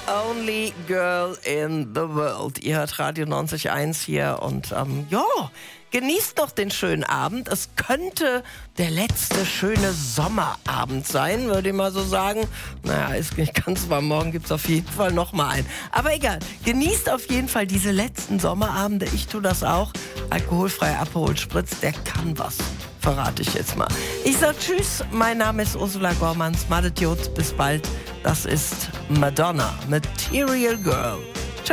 Only Girl in the World. Ihr hört Radio 90.1 hier und genießt noch den schönen Abend. Es könnte der letzte schöne Sommerabend sein, würde ich mal so sagen. Naja, ist nicht ganz warm. Morgen gibt es auf jeden Fall noch mal einen. Aber egal, genießt auf jeden Fall diese letzten Sommerabende. Ich tue das auch. Alkoholfreier Aperol Spritz, der kann was. Verrate ich jetzt mal. Ich sag tschüss, mein Name ist Ursula Gormans. Madet Jod, bis bald. Das ist Madonna, Material Girl.